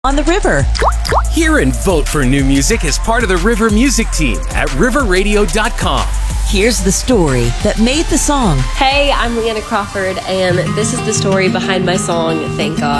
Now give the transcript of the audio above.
on the river. Hear and vote for new music as part of the River Music team at riverradio.com. Here's the story that made the song. Hey, I'm Leanna Crawford, and this is the story behind my song, Thank God.